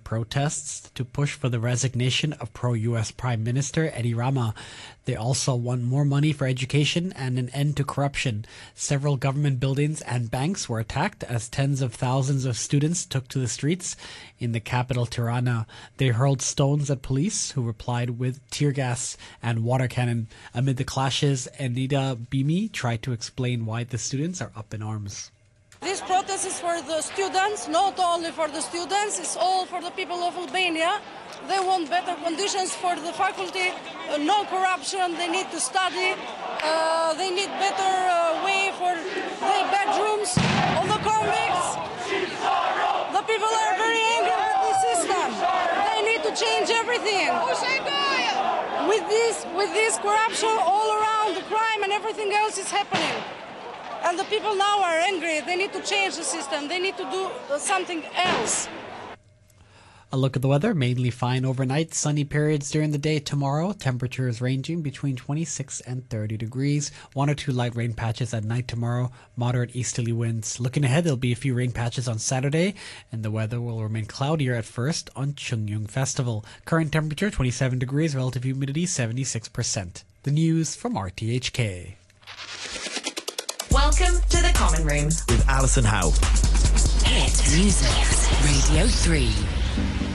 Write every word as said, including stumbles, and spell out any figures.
protests to push for the resignation of pro-U S Prime Minister Edi Rama. They also want more money for education and an end to corruption. Several government buildings and banks were attacked as tens of thousands of students took to the streets in the capital Tirana. They hurled stones at police, who replied with tear gas and water cannon. Amid the clashes, Enida Bimi tried to explain why the students are up in arms. This protest is for the students, not only for the students, it's all for the people of Albania. They want better conditions for the faculty, uh, no corruption, they need to study, uh, they need better uh, way for their bedrooms, all the convicts. The people are very angry with the system. They need to change everything. With this, with this corruption all around, the crime and everything else is happening. And the people now are angry. They need to change the system. They need to do uh, something else. A look at the weather. Mainly fine overnight. Sunny periods during the day tomorrow. Temperatures ranging between twenty-six and thirty degrees. One or two light rain patches at night tomorrow. Moderate easterly winds. Looking ahead, there'll be a few rain patches on Saturday. And the weather will remain cloudier at first on Chungyung Festival. Current temperature twenty-seven degrees. Relative humidity seventy-six percent. The news from R T H K. Welcome to the Common Room with Alison Howe. Hit Music Radio three.